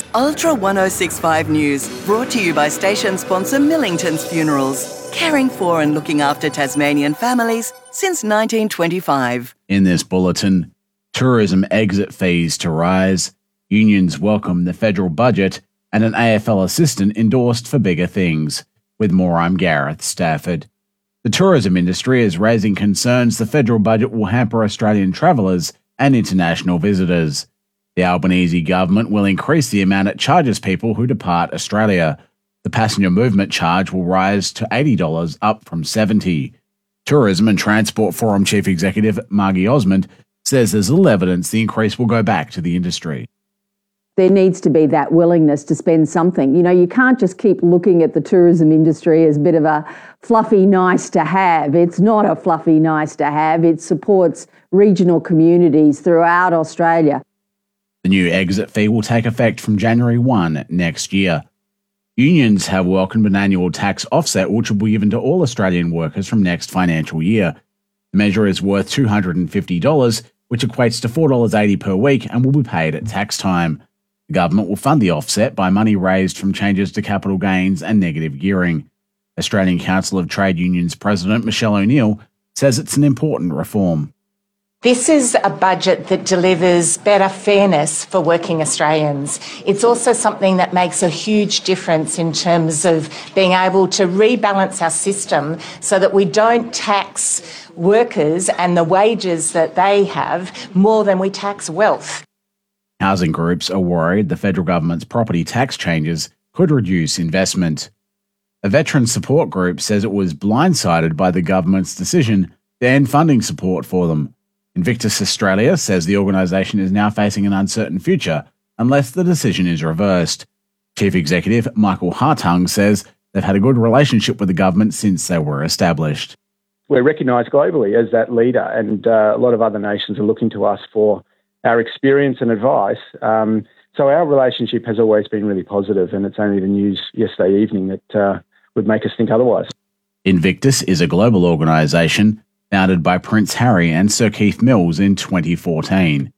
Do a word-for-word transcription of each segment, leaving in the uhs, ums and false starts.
Ultra one oh six point five News, brought to you by station sponsor Millington's Funerals, caring for and looking after Tasmanian families since nineteen twenty-five. In this bulletin, tourism exit fees to rise, unions welcome the federal budget, and an A F L assistant endorsed for bigger things. With more, I'm Gareth Stafford. The tourism industry is raising concerns the federal budget will hamper Australian travellers and international visitors. The Albanese government will increase the amount it charges people who depart Australia. The passenger movement charge will rise to eighty dollars, up from seventy dollars. Tourism and Transport Forum Chief Executive Margie Osmond says there's little evidence the increase will go back to the industry. There needs to be that willingness to spend something. You know, you can't just keep looking at the tourism industry as a bit of a fluffy nice to have. It's not a fluffy nice to have. It supports regional communities throughout Australia. The new exit fee will take effect from January first next year. Unions have welcomed an annual tax offset which will be given to all Australian workers from next financial year. The measure is worth two hundred fifty dollars, which equates to four dollars eighty per week and will be paid at tax time. The government will fund the offset by money raised from changes to capital gains and negative gearing. Australian Council of Trade Unions President Michelle O'Neill says it's an important reform. This is a budget that delivers better fairness for working Australians. It's also something that makes a huge difference in terms of being able to rebalance our system so that we don't tax workers and the wages that they have more than we tax wealth. Housing groups are worried the federal government's property tax changes could reduce investment. A veteran support group says it was blindsided by the government's decision to end funding support for them. Invictus Australia says the organisation is now facing an uncertain future unless the decision is reversed. Chief Executive Michael Hartung says they've had a good relationship with the government since they were established. We're recognised globally as that leader, and uh, a lot of other nations are looking to us for our experience and advice. Um, so our relationship has always been really positive, and it's only the news yesterday evening that uh, would make us think otherwise. Invictus is a global organisation founded by Prince Harry and Sir Keith Mills in twenty fourteen.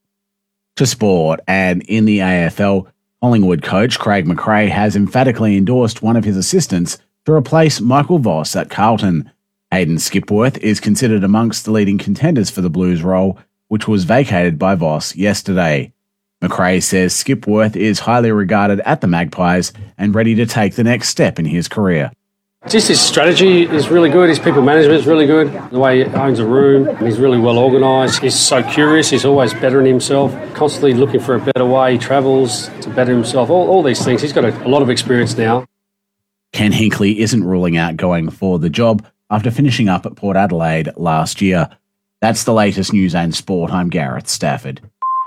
To sport, and in the A F L, Collingwood coach Craig McRae has emphatically endorsed one of his assistants to replace Michael Voss at Carlton. Hayden Skipworth is considered amongst the leading contenders for the Blues role, which was vacated by Voss yesterday. McRae says Skipworth is highly regarded at the Magpies and ready to take the next step in his career. Just his strategy is really good, his people management is really good, the way he owns a room, he's really well organised, he's so curious, he's always bettering himself, constantly looking for a better way, he travels to better himself, all, all these things. He's got a, a lot of experience now. Ken Hinkley isn't ruling out going for the job after finishing up at Port Adelaide last year. That's the latest news and sport. I'm Gareth Stafford.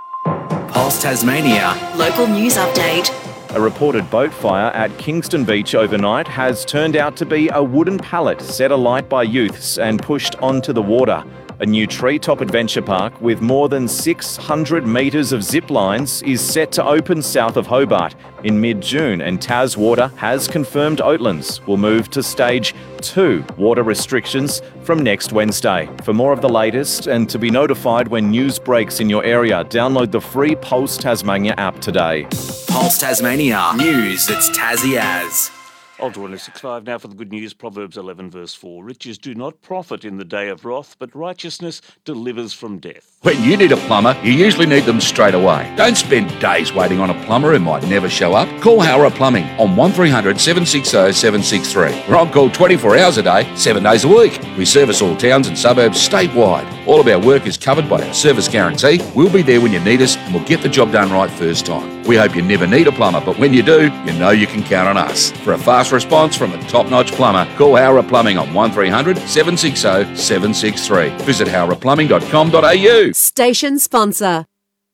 Pulse Tasmania. Local news update. A reported boat fire at Kingston Beach overnight has turned out to be a wooden pallet set alight by youths and pushed onto the water. A new treetop adventure park with more than six hundred metres of zip lines is set to open south of Hobart in mid-June, and Taswater has confirmed Oatlands will move to stage two water restrictions from next Wednesday. For more of the latest and to be notified when news breaks in your area, download the free Pulse Tasmania app today. Pulse Tasmania. News that's Tassie as. Ultra one oh six point five now for the good news. Proverbs eleven verse four. Riches do not profit in the day of wrath, but righteousness delivers from death. When you need a plumber, you usually need them straight away. Don't spend days waiting on a plumber who might never show up. Call Howrah Plumbing on one three hundred seven six zero seven six three. We're on call twenty-four hours a day, seven days a week. We service all towns and suburbs statewide. All of our work is covered by our service guarantee. We'll be there when you need us and we'll get the job done right first time. We hope you never need a plumber, but when you do, you know you can count on us. For a fast response from a top-notch plumber, call Howrah Plumbing on one three hundred seven six zero seven six three. Visit howrah plumbing dot com dot a u. Station sponsor.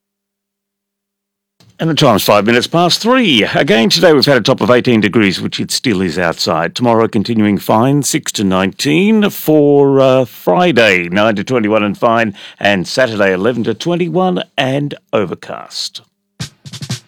And the time's five minutes past three. Again today we've had a top of eighteen degrees, which it still is outside. Tomorrow continuing fine, six to nineteen. For uh, Friday, nine to twenty-one and fine. And Saturday, eleven to twenty-one and overcast.